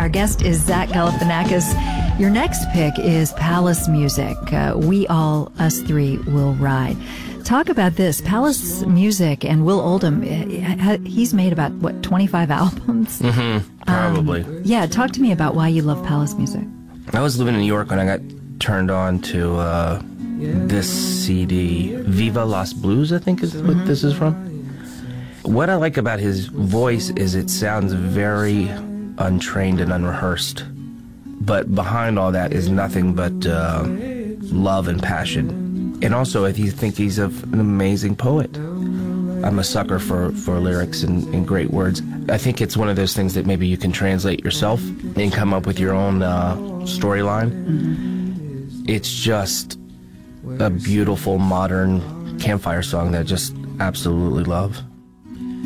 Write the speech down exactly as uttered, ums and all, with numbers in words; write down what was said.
Our guest is Zach Galifianakis. Your next pick is Palace Music. Uh, We All, Us Three Will Ride. Talk about this. Palace Music and Will Oldham, he's made about, what, twenty-five albums? Mm-hmm, probably. Um, yeah, talk to me about why you love Palace Music. I was living in New York when I got turned on to uh, this C D, Viva Las Blues, I think is what this is from. What I like about his voice is it sounds very untrained and unrehearsed. But behind all that is nothing but uh, love and passion. And also, I think he's a, an amazing poet. I'm a sucker for, for lyrics and, and great words. I think it's one of those things that maybe you can translate yourself and come up with your own uh, storyline. Mm-hmm. It's just a beautiful, modern campfire song that I just absolutely love.